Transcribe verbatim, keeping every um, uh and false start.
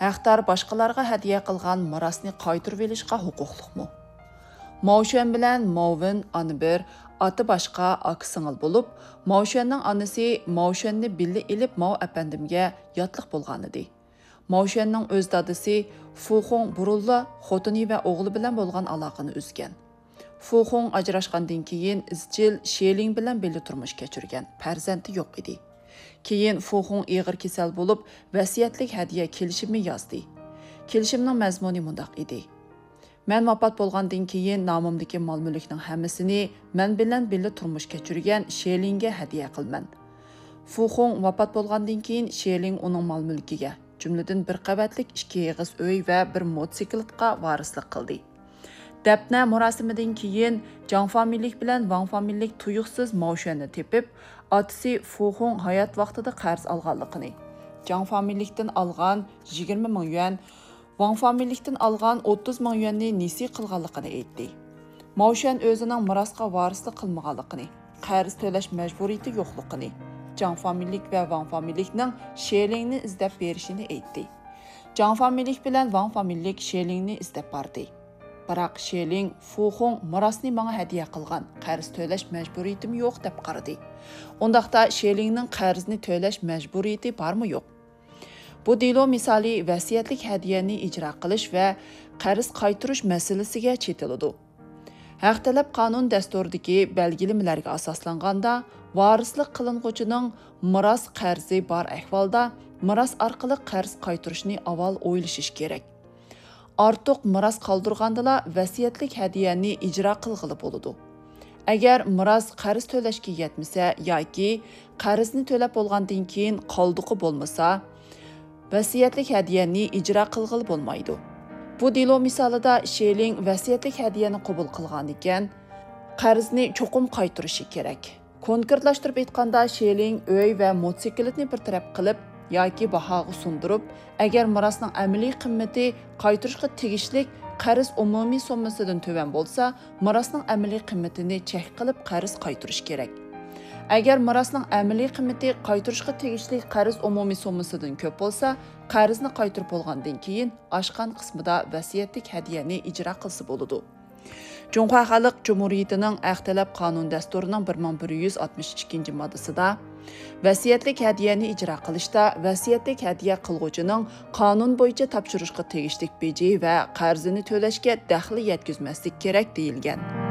haqdor boshqalarga hadiya qilgan mirosni qaytarib olishga huquqliqmi? Maushan bilan Mauvin ana bir, oti boshqa aka singil bo'lib, Maushanning onasi Maushanni billa ilib Mao apandimga yotliq bo'lgan edi. Maushanning o'z dadasi Fuxong burulla xotini va o'g'li bilan bo'lgan aloqani uzgan. Fuxong ajrashgandan keyin izchil Sheling bilan birga turmush kechirgan. Farzandi yo'q edi. Keyin Fuxong og'ir kasal bo'lib, vasiyatlik hadiya kelishimi yozdi. Kelishimning mazmuni mundaq edi. Men vafot bo'lgandan keyin nomimdagi mol-mulkning hammasini men bilan birga turmush kechirgan Shelingga hadiya qilman. Fuxong vafot bo'lgandan keyin Sheling uning mol-mulkiga, jumladan bir qavatlik ikki eg'iz uy va bir mototsiklga varislik qildi. Dafna murosimidan keyin Jang familiyalik bilan Wang familiyalik tuyuqsiz Maushanni tepib, otasi Fuxong hayot vaqtida qarz olganligini, Jang familiyalikdan olgan yigirma ming yuan, Wang familiyalikdan olgan o'ttiz ming yuanni nesi qilganligini aytdi. Maushan o'zining mirosga varislik qilmaganligini, qarz to'lash majburiyati yo'qligini, Jang familiyalik va Wang familiyalikning Shelingni izlab berishini aytdi. Jang familiyalik bilan Wang familiyalik Shelingni izlab bordi. Biroq Sheling Fuxong mirosni menga hadiya qilgan, qarz to'lash majburiyatim yo'q deb qaradi. Undaqda Shelingning qarzni to'lash majburiyati bormi yo'q? Bu delo misoli vasiyatlik hadiyani ijro qilish va qarz qaytarish masalasiga chetiladi. Haq talab qonun dasturidagi belgilamalariga asoslanganda, varislik qilinuvchining miros qarzi bor ahvolda miros orqali qarz qaytarishni avval o'ylashish kerak. Ortiq miros qoldirgandala vasiyatlik hadiyani ijro qilg'ili bo'ladi. Agar miros qarz to'lashga yetmasa yoki qarzni to'lab bo'lgandan keyin qoldiqi bo'lmasa, vasiyatlik hadiyani ijro qilg'ili bo'lmaydi. Bu delo misolida Sheling vasiyatlik hadiyani qabul qilgan ekan, qarzni cho'qim qaytarishi kerak. Konkretlashtirib aytganda, Sheling uy va mototsiklni bir taraf qilib yoki bahoga sundirib, agar mirosning amaliy qimmati qaytarishga tegishlik qarz umumiy summasidan to'van bo'lsa, mirosning amaliy qimmatini chek qilib qarz qaytarish kerak. Agar mirosning amaliy qimmati qaytarishga tegishli qarz umumiy summasidan ko'p bo'lsa, qarzni qaytarib bo'lgandan keyin oshgan qismida vasiyatlik hadiyani ijro qilsa bo'ladi. Junqo Xalq Jumhuriyatining Aqtalab qonun dasturining bir ming bir yuz oltmish ikkinchi moddasida vasiyatlik hadiyani ijro qilishda vasiyatlik hadiya qilguvchining qonun bo'yicha topshirishga tegishli beji va qarzini to'lashga daxli yetkazmaslik kerak deyilgan.